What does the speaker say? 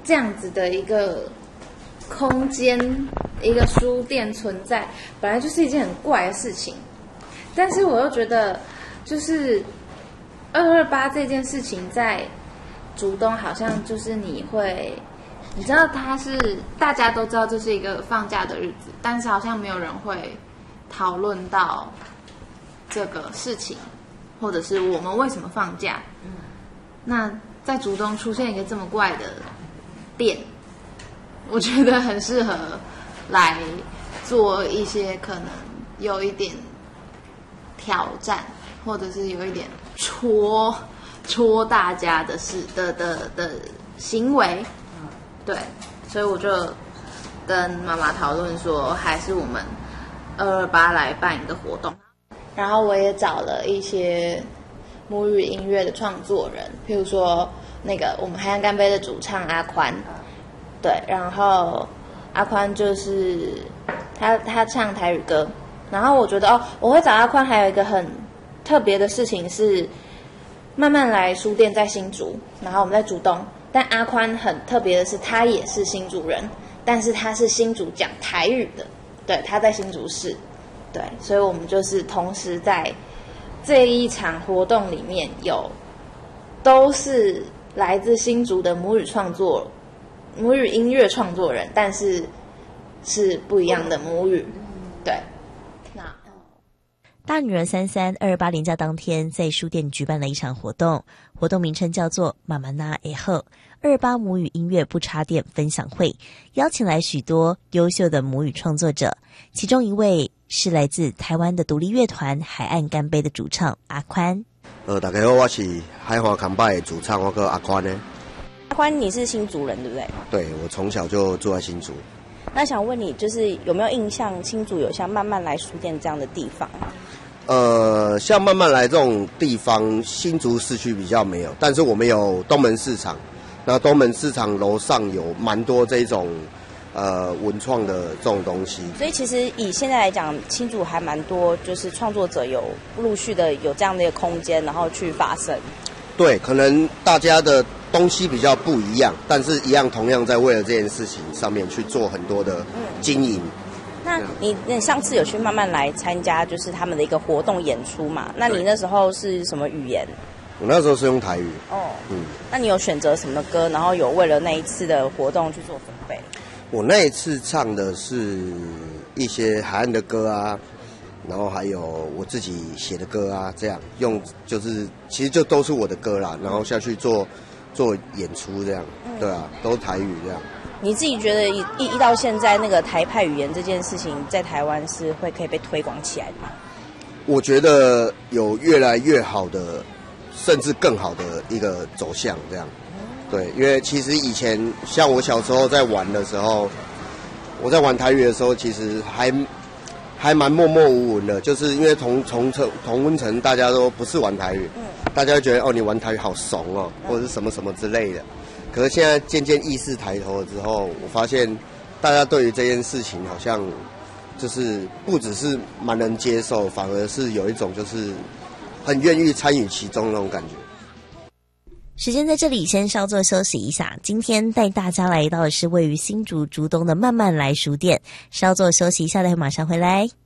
这样子的一个空间，一个书店存在，本来就是一件很怪的事情。但是我又觉得，就是228这件事情在竹东好像就是你知道大家都知道这是一个放假的日子，但是好像没有人会讨论到这个事情，或者是我们为什么放假。那在竹东出现一个这么怪的店，我觉得很适合来做一些可能有一点挑战，或者是有一点戳大家的行为。对，所以我就跟妈妈讨论说，还是我们228来办一个活动。然后我也找了一些母语音乐的创作人，譬如说那个我们海岸干杯的主唱阿宽，对，然后阿宽就是他唱台语歌，然后我觉得我会找阿宽还有一个很特别的事情是，慢慢来书店在新竹，然后我们在竹东，但阿宽很特别的是他也是新竹人，但是他是新竹讲台语的，对，他在新竹市，对，所以我们就是同时在这一场活动里面都是来自新竹的母语音乐创作人，但是是不一样的母语。对，那大女儿3328连假当天，在书店举办了一场活动，活动名称叫做妈妈那诶后228母语音乐不插电分享会，邀请来许多优秀的母语创作者，其中一位是来自台湾的独立乐团海岸干杯的主唱阿宽。 大家好，我是海华康拜的主唱，我叫阿宽呢。 阿宽，你是新竹人对不对？ 对，我从小就住在新竹。 那想问你，就是有没有印象，新竹有像慢慢来书店这样的地方？ 像慢慢来这种地方，新竹市区比较没有，但是我们有东门市场，那东门市场楼上有蛮多这种文创的这种东西。 所以其实以现在来讲，新竹还蛮多，就是创作者有陆续的有这样的一个空间，然后去发声。 对，可能大家的东西比较不一样，但是同样在为了这件事情上面去做很多的经营。 那你上次有去慢慢来参加，就是他们的一个活动演出嘛？那你那时候是什么语言？ 我那时候是用台语。 那你有选择什么歌？然后有为了那一次的活动去做准备？ 我那一次唱的是一些海岸的歌啊，然后还有我自己写的歌啊，这样就是其实就都是我的歌啦，然后下去做演出这样，对啊，都是台语这样。 你自己觉得一到现在那个台派语言这件事情，在台湾是可以被推广起来的吗？ 我觉得有越来越好的，甚至更好的一个走向这样。对，因为其实以前像我小时候在玩的时候，我在玩台语的时候，其实还蛮默默无闻的，就是因为同温层大家都不是玩台语，大家觉得你玩台语好怂哦，或者是什么什么之类的。可是现在渐渐意识抬头了之后，我发现大家对于这件事情好像就是不只是蛮能接受，反而是有一种就是很愿意参与其中那种感觉。 时间在这里先稍作休息一下，今天带大家来到的是位于新竹竹东的慢慢来书店，稍作休息一下，待会马上回来。